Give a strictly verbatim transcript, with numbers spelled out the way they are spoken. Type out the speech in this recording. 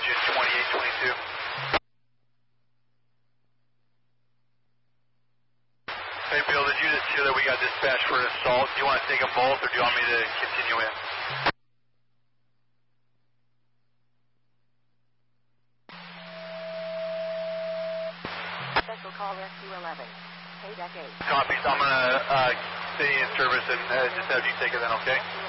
engine twenty-eight twenty-two. Hey Bill, did you just hear that we got dispatched for an assault? Do you want to take them both, or do you want me to continue in? Special call Rescue eleven. Hey, Deck eight. Copy. So I'm going to uh, stay in service and uh, just have you take it then, okay?